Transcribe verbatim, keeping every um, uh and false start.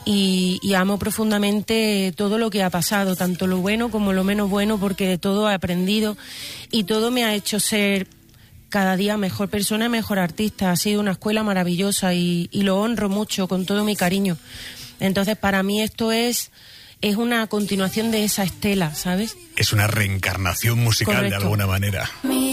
y, y amo profundamente todo lo que ha pasado, tanto lo bueno como lo menos bueno, porque de todo he aprendido y todo me ha hecho ser cada día mejor persona y mejor artista. Ha sido una escuela maravillosa y, y lo honro mucho con todo mi cariño. Entonces, para mí esto es, es una continuación de esa estela, ¿sabes? Es una reencarnación musical. Correcto. De alguna manera.